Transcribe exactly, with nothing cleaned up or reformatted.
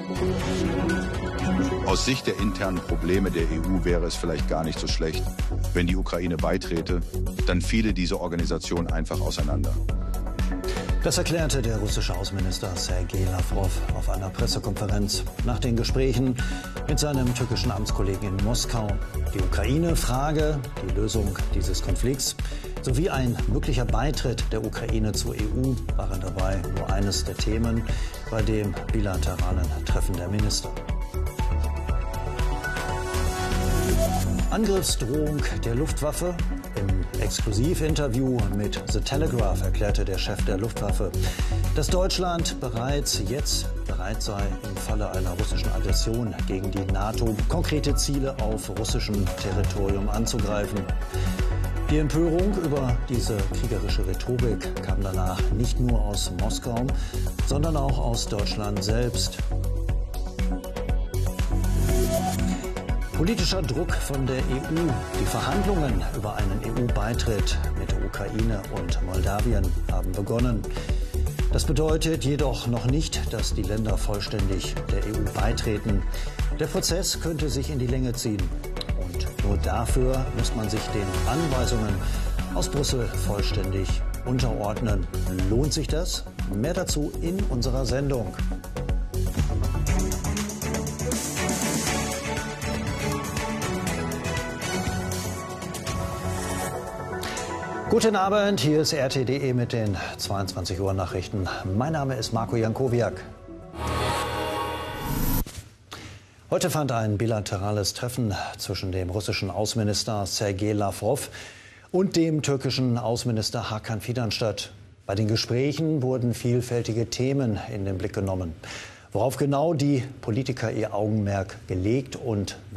Aus Sicht der internen Probleme der E U wäre es vielleicht gar nicht so schlecht, wenn die Ukraine beitrete, dann fiele diese Organisation einfach auseinander. Das erklärte der russische Außenminister Sergei Lavrov auf einer Pressekonferenz nach den Gesprächen mit seinem türkischen Amtskollegen in Moskau. Die Ukraine-Frage, die Lösung dieses Konflikts sowie ein möglicher Beitritt der Ukraine zur E U waren dabei nur eines der Themen bei dem bilateralen Treffen der Minister. Angriffsdrohung der Luftwaffe. Im Exklusivinterview mit The Telegraph erklärte der Chef der Luftwaffe, dass Deutschland bereits jetzt bereit sei, im Falle einer russischen Aggression gegen die NATO konkrete Ziele auf russischem Territorium anzugreifen. Die Empörung über diese kriegerische Rhetorik kam danach nicht nur aus Moskau, sondern auch aus Deutschland selbst. Politischer Druck von der E U. Die Verhandlungen über einen E U-Beitritt mit der Ukraine und Moldawien haben begonnen. Das bedeutet jedoch noch nicht, dass die Länder vollständig der E U beitreten. Der Prozess könnte sich in die Länge ziehen. Und nur dafür muss man sich den Anweisungen aus Brüssel vollständig unterordnen. Lohnt sich das? Mehr dazu in unserer Sendung. Guten Abend, hier ist R T D E mit den zweiundzwanzig Uhr Nachrichten. Mein Name ist Marco Jankowiak. Heute fand ein bilaterales Treffen zwischen dem russischen Außenminister Sergei Lavrov und dem türkischen Außenminister Hakan Fidan statt. Bei den Gesprächen wurden vielfältige Themen in den Blick genommen. Worauf genau die Politiker ihr Augenmerk gelegt und